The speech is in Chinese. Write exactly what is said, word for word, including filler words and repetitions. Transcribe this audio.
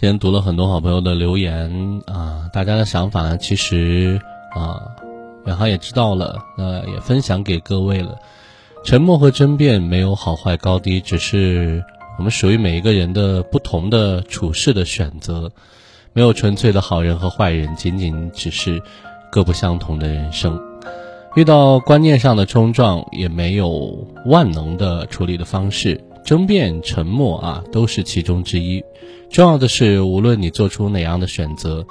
今天读了很多好朋友的留言啊，大家的想法呢，其实啊，远航也知道了，那也分享给各位了。沉默和争辩没有好坏高低，只是我们属于每一个人的不同的处事的选择，没有纯粹的好人和坏人，仅仅只是各不相同的人生。遇到观念上的冲撞，也没有万能的处理的方式，争辩、沉默啊，都是其中之一。重要的是，无论你做出哪样的选择，